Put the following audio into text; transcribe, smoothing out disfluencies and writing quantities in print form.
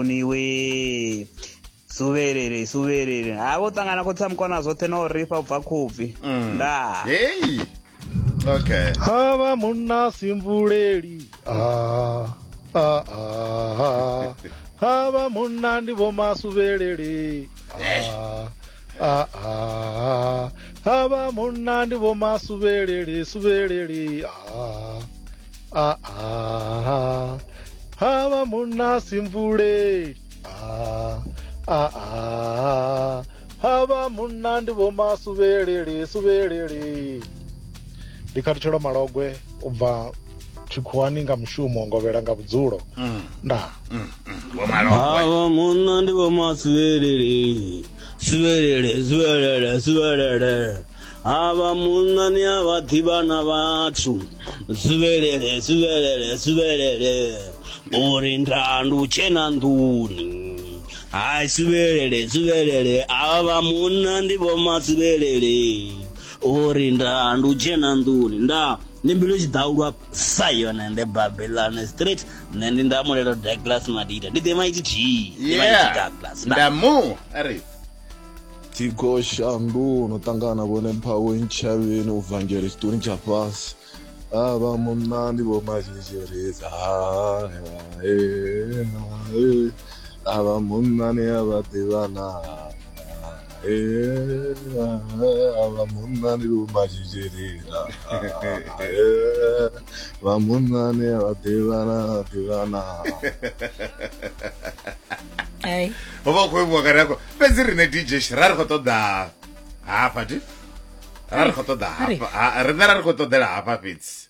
nduni we suverere avo tangana kutsamukona zote no rifa ubva kupi nda hey okay hava munna simvuleli hava munna ndivo masuvelele hava munna ndivo masuvelele hava munna simvuleli hava munna ndivo masuvelele ndikhathichela malogwe ubva tshikhuwani nga mushumo ngovhela nga vhudzulo nda hava munna ndivo masuvelele hava munna ni avathivana vathu suvelele uri ndandu chena nduni hai suvelele hava munna ndivo masuvelele uri ndandu chena nduni nda nimbilu chidaulwa sayona nde Babylon Street nende ndamulelo Douglas Madida ndidemaiti chi Douglas ndamu ari tikoshandu unotangana vone mphawe nchaveni uvangelist uni chapasi ava munna ndivo mazhizhereza ava munna ni avativana ava munna ndivo mazhizhereza va munna ni avativana hey ova kuiwa karako penzi rine DJ Shirari khotoda hapa ti rari khotoda hapa rina rari khotodela hapa pitsi